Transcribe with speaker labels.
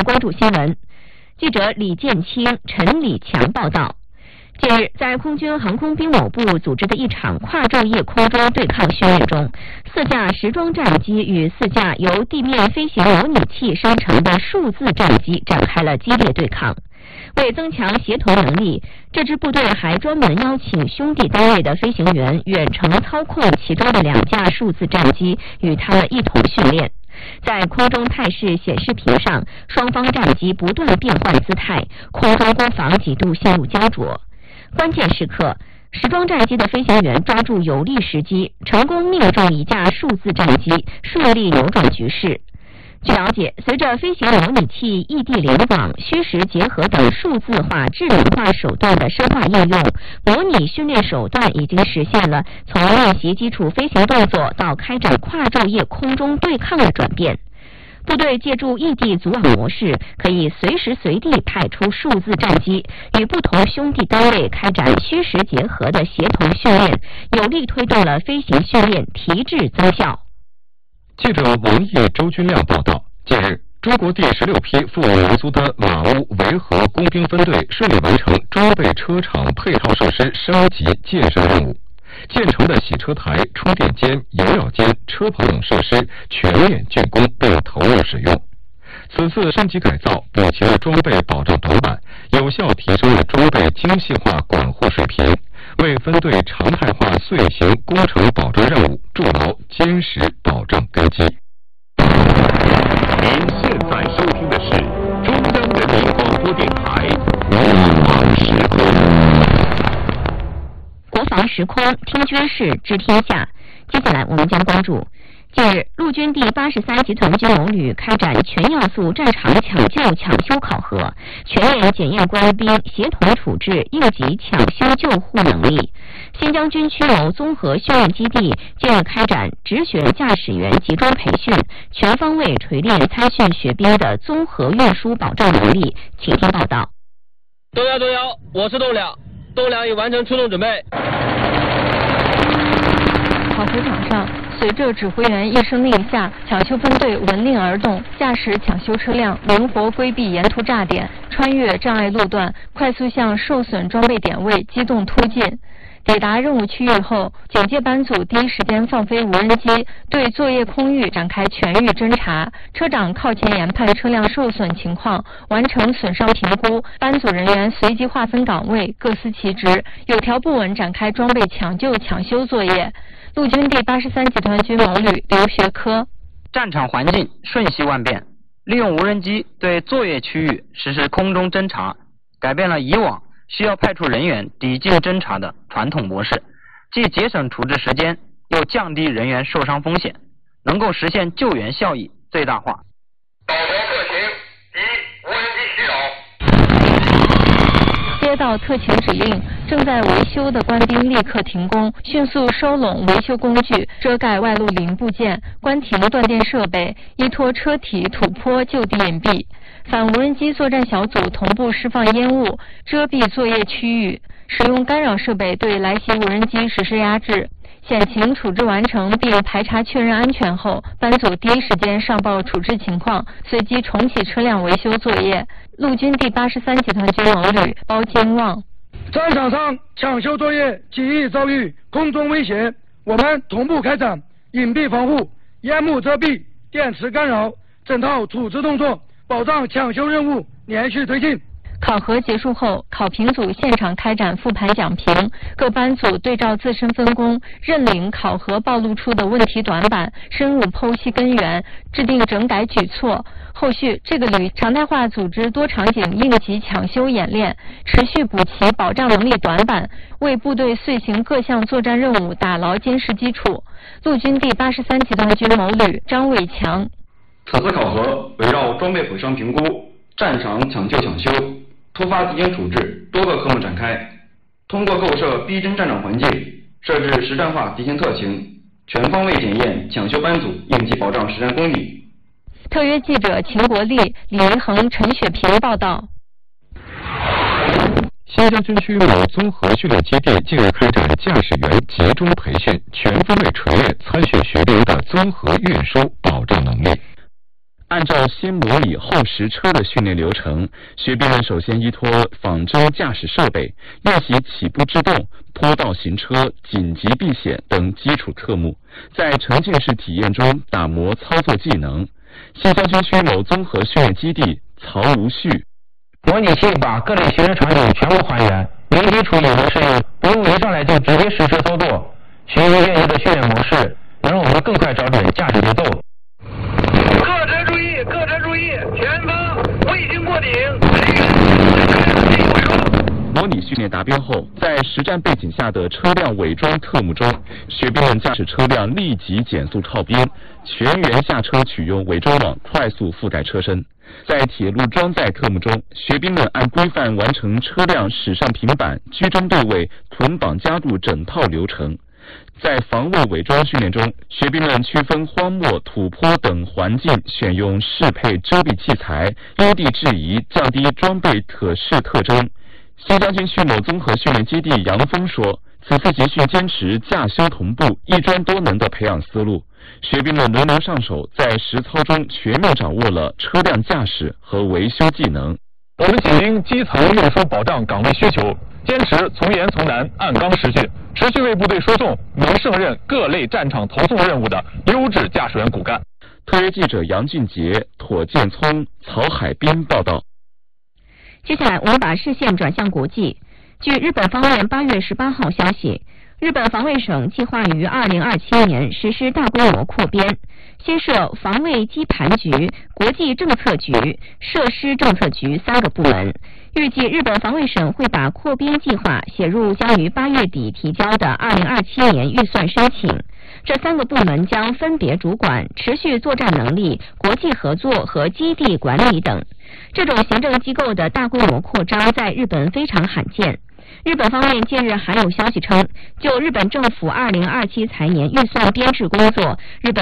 Speaker 1: 关注新闻。记者李建清、陈李强报道。近日，在空军航空兵某部组织的一场跨昼夜空中对抗训练中，4架时装战机与4架由地面飞行模拟器生成的数字战机展开了激烈对抗。为增强协同能力，这支部队还专门邀请兄弟单位的飞行员远程操控其中的2架数字战机，与他们一同训练。在空中态势显示屏上，双方战机不断变换姿态，空中攻防几度陷入焦灼。关键时刻，时装战机的飞行员抓住有利时机，成功命中1架数字战机，顺利扭转局势。据了解，随着飞行模拟器、异地联网、虚实结合等数字化、智能化手段的深化应用，模拟训练手段已经实现了从练习基础飞行动作到开展跨昼夜空中对抗的转变。部队借助异地组网模式，可以随时随地派出数字战机，与不同兄弟单位开展虚实结合的协同训练，有力推动了飞行训练提质增效。
Speaker 2: 记者王毅、周军亮报道，近日，中国第16批赴俄苏的马乌维和工兵分队顺利完成装备车厂配套设施升级建设任务，建成的洗车台、充电间、饮料间、车棚等设施全面竣工并投入使用。此次升级改造补齐了装备保障短板，有效提升了装备精细化管护水平，为分队常态化遂行工程保障任务筑牢坚实保障根基。
Speaker 3: 您现在收听的是中央人民广播电台国防时空。
Speaker 1: 国防时空，听军事，知天下。接下来我们将关注。近日，陆军第83集团军某旅开展全要素战场抢救抢修考核，全面检验官兵协同处置应急抢修救护能力。新疆军区某综合训练基地近日开展直选驾驶员集中培训，全方位锤炼参训学兵的综合运输保障能力。请听报道。
Speaker 4: 动摇，我是栋梁，栋梁已完成出动准备。
Speaker 5: 考核场上，随着指挥员一声令下，抢修分队闻令而动，驾驶抢修车辆灵活规避沿途炸点，穿越障碍路段，快速向受损装备点位机动突进。抵达任务区域后，警戒班组第一时间放飞无人机，对作业空域展开全域侦查。车长靠前研判车辆受损情况，完成损伤评估。班组人员随即划分岗位，各司其职，有条不紊展开装备抢救抢修作业。陆军第83集团军某旅刘学科：
Speaker 6: 战场环境瞬息万变，利用无人机对作业区域实施空中侦察，改变了以往需要派出人员抵近侦察的传统模式，既节省处置时间，又降低人员受伤风险，能够实现救援效益最大化。
Speaker 7: 导航特勤及无人机袭扰。
Speaker 5: 接到特勤指令，正在维修的官兵立刻停工，迅速收拢维修工具，遮盖外露零部件，关停断电设备，依托车体土坡就地隐蔽。反无人机作战小组同步释放烟雾，遮蔽作业区域，使用干扰设备对来袭无人机实施压制。险情处置完成并排查确认安全后，班组第一时间上报处置情况，随即重启车辆维修作业。陆军第83集团军某旅包金旺：
Speaker 8: 战场上抢修作业极易遭遇空中威胁，我们同步开展隐蔽防护、烟幕遮蔽、电磁干扰整套处置动作，保障抢修任务连续推进。
Speaker 5: 考核结束后，考评组现场开展复盘讲评，各班组对照自身分工，认领考核暴露出的问题短板，深入剖析根源，制定整改举措。后续这个旅常态化组织多场景应急抢修演练，持续补齐保障能力短板，为部队遂行各项作战任务打牢坚实基础。陆军第83集团军某旅张伟强：
Speaker 9: 此次考核围绕装备毁伤评估、战场抢救抢修、突发敌情处置多个科目展开，通过构设逼真战场环境，设置实战化敌情特情，全方位检验抢修班组应急保障实战功力。
Speaker 5: 特约记者秦国立、李维恒、陈雪平报道。
Speaker 2: 新疆军区某综合训练基地近日开展驾驶员集中培训，全方位锤炼参训学兵的综合运输保障能力。 按照先模拟后实车的训练流程，学兵们首先依托仿真驾驶设备练习起步制动、坡道行车、紧急避险等基础科目，在沉浸式体验中打磨操作技能。新乡军区某综合训练基地曹无旭，
Speaker 6: 模拟器把各类行车场景全部还原，零基础也能适应，不用一上来就直接实车操作。学习愿意的训练模式，能让我们更快找准驾驶节奏。
Speaker 7: 各车注意，各车注意，前方卫星过顶。
Speaker 2: 模拟训练达标后，在实战背景下的车辆伪装特目中，学兵们驾驶车辆立即减速靠边，全员下车取用伪装网快速覆盖车身。在铁路装载特目中，学兵们按规范完成车辆驶上平板、居中对位、捆绑加固整套流程。在防卫伪装训练中，学兵们区分荒漠、土坡等环境，选用适配遮蔽器材，因地制宜，降低装备可视特征。新疆军区某综合训练基地杨峰说，此次集训坚持驾修同步、一专多能的培养思路，学兵们轮流上手，在实操中全面掌握了车辆驾驶和维修技能。
Speaker 10: 我们紧盯基层运输保障岗位需求，坚持从严从难、按纲实训，持续为部队输送能胜任各类战场投送任务的优质驾驶员骨干。
Speaker 2: 特约记者杨俊杰、妥建聪、曹海滨报道。
Speaker 1: 接下来，我们把视线转向国际。据日本方面8月18号消息，日本防卫省计划于2027年实施大规模扩编，新设防卫基盘局、国际政策局、设施政策局3个部门。预计日本防卫省会把扩编计划写入将于8月底提交的2027年预算申请。这3个部门将分别主管持续作战能力、国际合作和基地管理等。这种行政机构的大规模扩张在日本非常罕见。日本方面近日还有消息称，就日本政府2027财年预算编制工作，日本